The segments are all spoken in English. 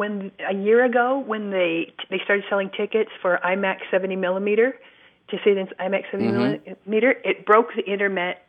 when a year ago when they started selling tickets for IMAX 70 millimeter to see it in IMAX 70 millimeter, it broke the internet.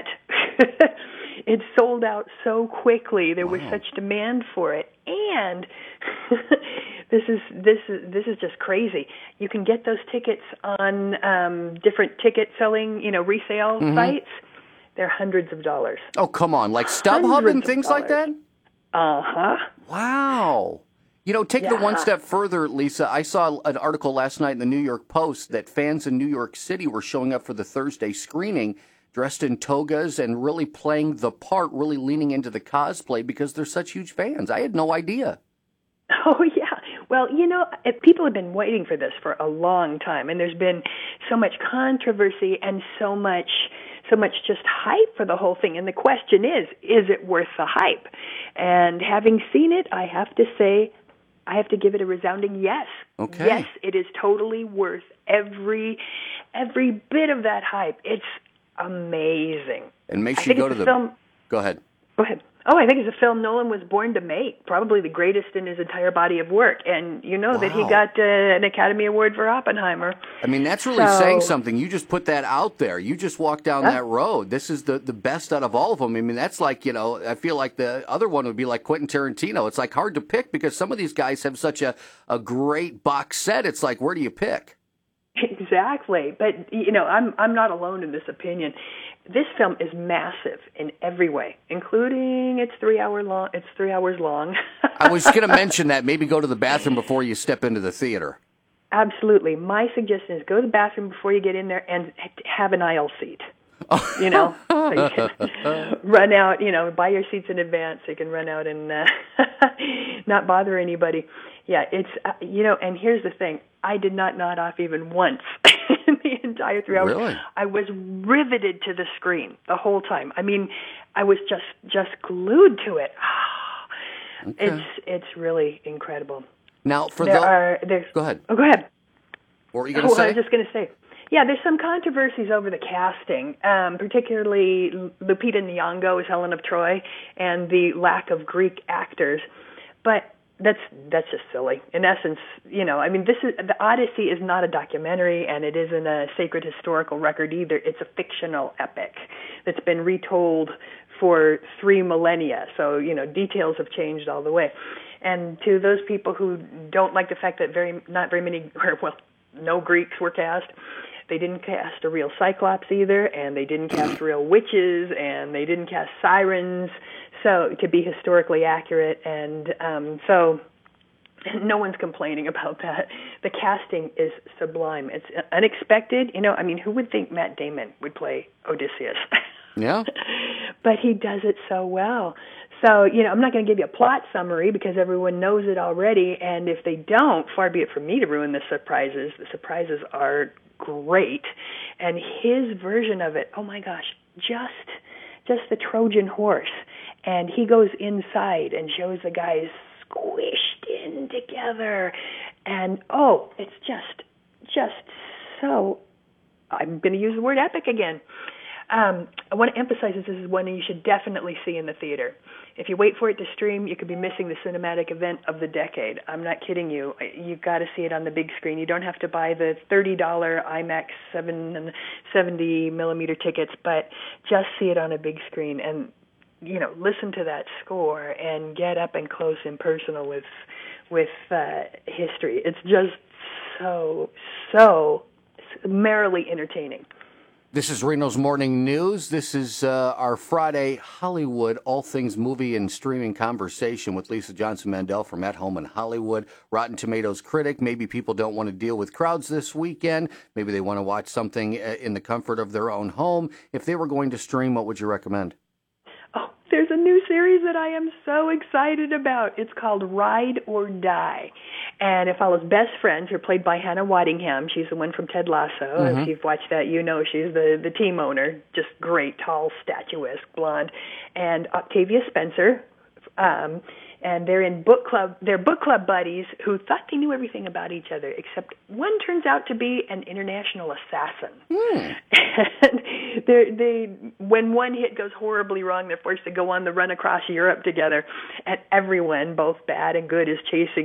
It sold out so quickly. There was such demand for it, and this is just crazy. You can get those tickets on different ticket selling, resale sites. They're hundreds of dollars. Oh, come on, like StubHub and things like that? Uh-huh. Wow. Take it one step further, Lisa. I saw an article last night in the New York Post that fans in New York City were showing up for the Thursday screening dressed in togas and really playing the part, really leaning into the cosplay because they're such huge fans. I had no idea. Oh, yeah. Well, people have been waiting for this for a long time, and there's been so much controversy and so much just hype for the whole thing. And the question is it worth the hype? And having seen it, I have to say, I have to give it a resounding yes. Okay. Yes, it is totally worth every bit of that hype. It's amazing. And make sure you go to the film. Go ahead. Go ahead. Oh, I think it's a film Nolan was born to make, probably the greatest in his entire body of work. And that he got an Academy Award for Oppenheimer. I mean, that's really saying something. You just put that out there. You just walked down that road. This is the best out of all of them. I mean, that's like, I feel like the other one would be like Quentin Tarantino. It's like hard to pick because some of these guys have such a great box set. It's like, where do you pick? Exactly. But, I'm not alone in this opinion. This film is massive in every way, including it's 3 hours long. I was going to mention that. Maybe go to the bathroom before you step into the theater. Absolutely. My suggestion is go to the bathroom before you get in there and have an aisle seat. So you can run out, buy your seats in advance so you can run out and not bother anybody. Yeah, it's, and here's the thing. I did not nod off even once in the entire 3 hours. Really? I was riveted to the screen the whole time. I mean, I was just glued to it. Okay. It's really incredible. Now, go ahead. Oh, go ahead. What were you going to say? I was just going to say, there's some controversies over the casting, particularly Lupita Nyong'o as Helen of Troy and the lack of Greek actors. But that's just silly. In essence, the Odyssey is not a documentary, and it isn't a sacred historical record either. It's a fictional epic that's been retold for 3 millennia. So, details have changed all the way. And to those people who don't like the fact that no Greeks were cast, they didn't cast a real Cyclops either, and they didn't cast real witches, and they didn't cast sirens, so to be historically accurate, and so no one's complaining about that. The casting is sublime. It's unexpected. Who would think Matt Damon would play Odysseus? Yeah. But he does it so well. So, I'm not going to give you a plot summary because everyone knows it already, and if they don't, far be it from me to ruin the surprises. The surprises are great, and his version of it, oh my gosh, just the Trojan horse, and he goes inside and shows the guys squished in together, and it's just so, I'm going to use the word epic again. I want to emphasize this is one you should definitely see in the theater. If you wait for it to stream, you could be missing the cinematic event of the decade. I'm not kidding you. You've got to see it on the big screen. You don't have to buy the $30 IMAX 70 millimeter tickets, but just see it on a big screen and, listen to that score and get up and close and personal with history. It's just so merrily entertaining. This is Reno's Morning News. This is our Friday Hollywood All Things Movie and Streaming Conversation with Lisa Johnson-Mandel from At Home in Hollywood, Rotten Tomatoes critic. Maybe people don't want to deal with crowds this weekend. Maybe they want to watch something in the comfort of their own home. If they were going to stream, what would you recommend? There's a new series that I am so excited about. It's called Ride or Die. And it follows best friends who are played by Hannah Waddingham. She's the one from Ted Lasso. Mm-hmm. If you've watched that, she's the team owner. Just great, tall, statuesque, blonde. And Octavia Spencer. And they're in book club. They're book club buddies who thought they knew everything about each other, except one turns out to be an international assassin. And when one hit goes horribly wrong, they're forced to go on the run across Europe together, and everyone, both bad and good, is chasing